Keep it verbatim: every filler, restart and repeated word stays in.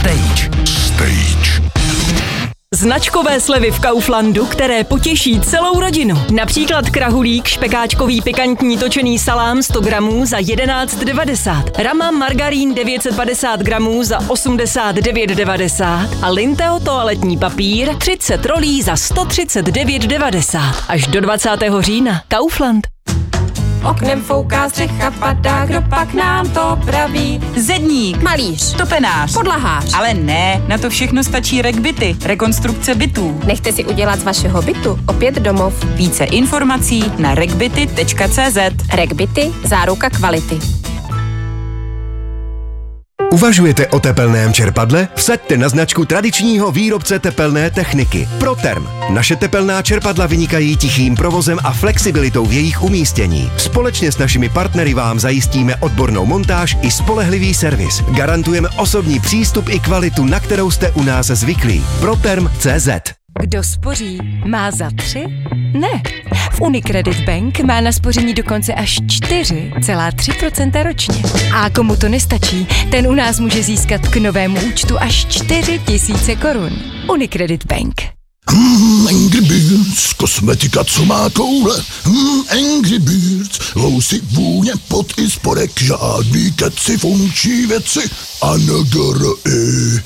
Stage. Stage. Značkové slevy v Kauflandu, které potěší celou rodinu. Například krahulík, špekáčkový pikantní točený salám sto gramů za jedenáct devadesát, Rama margarín devět set padesát gramů za osmdesát devět devadesát a Linteo toaletní papír třicet rolí za sto třicet devět devadesát. Až do dvacátého října. Kaufland. Oknem fouká střecha, padá, kdo pak nám to praví? Zedník, Malíř, topenář, podlahář. ale ne, na to všechno stačí RegBity, rekonstrukce bytů. Nechte si udělat z vašeho bytu opět domov. Více informací na regbity tečka cé zet. RegBity, záruka kvality. Uvažujete o tepelném čerpadle? Vsaďte na značku tradičního výrobce tepelné techniky Proterm. Naše tepelná čerpadla vynikají tichým provozem a flexibilitou v jejich umístění. Společně s našimi partnery vám zajistíme odbornou montáž i spolehlivý servis. Garantujeme osobní přístup i kvalitu, na kterou jste u nás zvyklí. Proterm tečka cé zet. Kdo spoří, má za tři? Ne. V Unicredit Bank má na spoření dokonce až čtyři celá tři procenta ročně. A komu to nestačí, ten u nás může získat k novému účtu až čtyři tisíce korun. Unicredit Bank. Hmm, Angry Birds, kosmetika, co má koule. Hmm, Angry Birds, lousy, vůně, pot i spodek, žádný keci, funkční věci. A nagara,